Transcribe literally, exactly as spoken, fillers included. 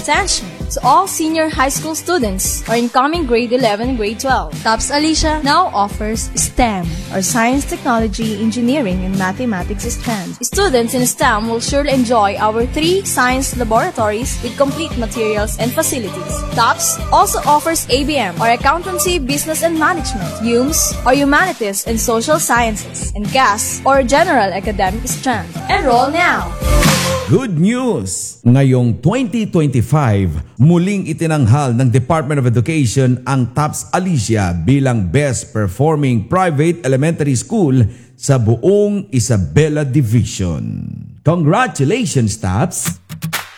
Attention to all senior high school students or incoming grade eleven and grade twelve. TOPS Alicia now offers STEM or Science, Technology, Engineering, and Mathematics strands. Students in STEM will surely enjoy our three science laboratories with complete materials and facilities. TOPS also offers A B M or Accountancy, Business and Management, U M S or Humanities and Social Sciences, and G A S or General Academic strand. Enroll now! Good news! Ngayong twenty twenty-five, muling itinanghal ng Department of Education ang TOPS Alicia bilang Best Performing Private Elementary School sa buong Isabela Division. Congratulations, TOPS!